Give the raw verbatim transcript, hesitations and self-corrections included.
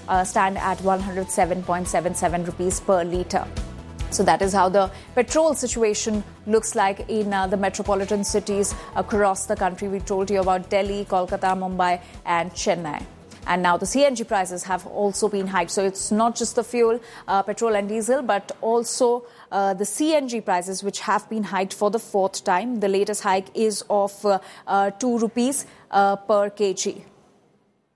uh, stand at one hundred seven point seven seven rupees per litre. So that is how the petrol situation looks like in uh, the metropolitan cities across the country. We told you about Delhi, Kolkata, Mumbai and Chennai. And now the C N G prices have also been hiked. So it's not just the fuel, uh, petrol and diesel, but also uh, the C N G prices, which have been hiked for the fourth time. The latest hike is of uh, uh, two rupees uh, per kg.